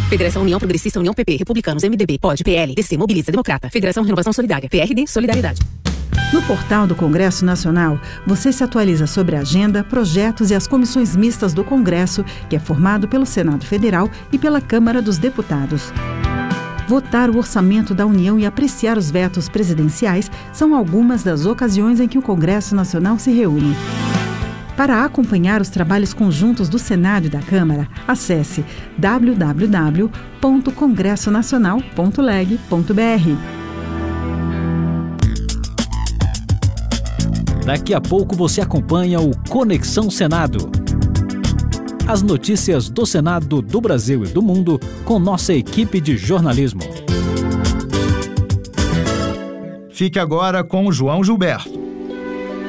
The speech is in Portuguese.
Federação União Progressista, União PP, Republicanos, MDB, POD, PL, DC, Mobilista, Democrata, Federação Renovação Solidária, PRD, Solidariedade. No portal do Congresso Nacional, você se atualiza sobre a agenda, projetos e as comissões mistas do Congresso, que é formado pelo Senado Federal e pela Câmara dos Deputados. Votar o orçamento da União e apreciar os vetos presidenciais são algumas das ocasiões em que o Congresso Nacional se reúne. Para acompanhar os trabalhos conjuntos do Senado e da Câmara, acesse www.congressonacional.leg.br. Daqui a pouco você acompanha o Conexão Senado. As notícias do Senado, do Brasil e do mundo com nossa equipe de jornalismo. Fique agora com o João Gilberto.